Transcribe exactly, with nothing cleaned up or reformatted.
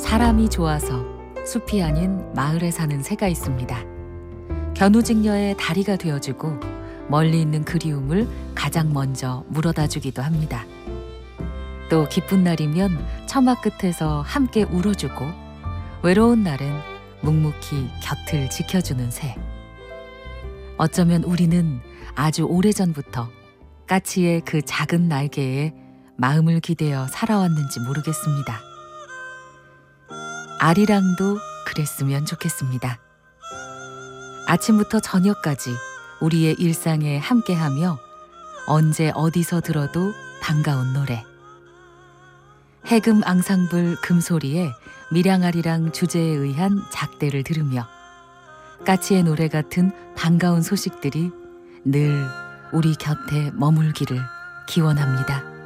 사람이 좋아서 숲이 아닌 마을에 사는 새가 있습니다. 견우직녀의 다리가 되어주고 멀리 있는 그리움을 가장 먼저 물어다 주기도 합니다. 또 기쁜 날이면 처마 끝에서 함께 울어주고 외로운 날엔 묵묵히 곁을 지켜주는 새. 어쩌면 우리는 아주 오래전부터 까치의 그 작은 날개에 마음을 기대어 살아왔는지 모르겠습니다. 아리랑도 그랬으면 좋겠습니다. 아침부터 저녁까지 우리의 일상에 함께하며 언제 어디서 들어도 반가운 노래. 해금 앙상블 금소리에 밀양아리랑 주제에 의한 작대를 들으며 까치의 노래 같은 반가운 소식들이 늘 우리 곁에 머물기를 기원합니다.